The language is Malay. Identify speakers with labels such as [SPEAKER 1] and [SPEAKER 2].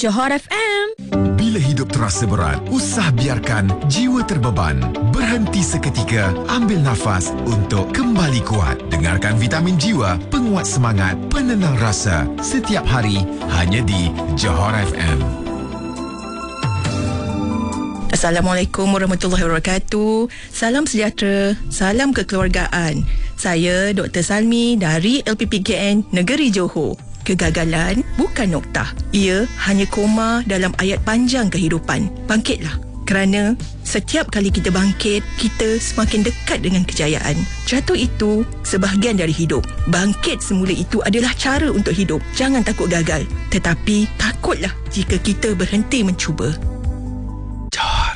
[SPEAKER 1] Johor FM.
[SPEAKER 2] Bila hidup terasa berat, usah biarkan jiwa terbeban. Berhenti seketika, ambil nafas untuk kembali kuat. Dengarkan Vitamin Jiwa, penguat semangat, penenang rasa. Setiap hari, hanya di Johor FM.
[SPEAKER 3] Assalamualaikum warahmatullahi wabarakatuh. Salam sejahtera, salam kekeluargaan. Saya Dr. Salmi dari LPPKN Negeri Johor. Kegagalan bukan noktah. Ia hanya koma dalam ayat panjang kehidupan. Bangkitlah. Kerana setiap kali kita bangkit, kita semakin dekat dengan kejayaan. Jatuh itu sebahagian dari hidup. Bangkit semula itu adalah cara untuk hidup. Jangan takut gagal. Tetapi takutlah jika kita berhenti mencuba.